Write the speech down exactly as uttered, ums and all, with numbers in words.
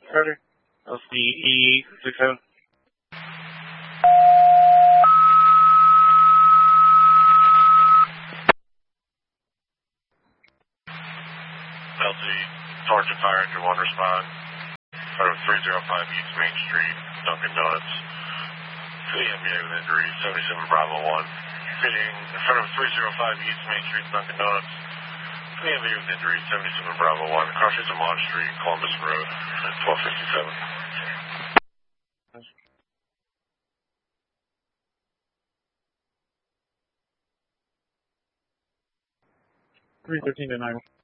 Carter. L C E six seven. L C, Sergeant Fire Engine one respond. Front of three oh five East Main Street, Dunkin' Donuts. Fitting M B A with injury, seventy-seven Bravo one. Fitting in front of three oh five East Main Street, Dunkin' Donuts. Fitting M B A with injury, seventy-seven Bravo one. Crossing to Mont Street, Columbus Road, at twelve fifty-seven. three thirteen to nine.